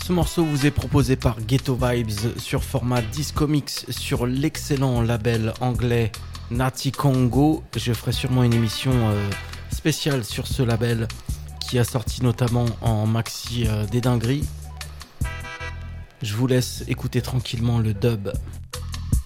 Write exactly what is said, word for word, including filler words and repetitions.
Ce morceau vous est proposé par Ghetto Vibes sur format Disco Mix sur l'excellent label anglais Natty Congo. Je ferai sûrement une émission euh, spéciale sur ce label qui a sorti notamment en maxi euh, des dingueries. Je vous laisse écouter tranquillement le dub.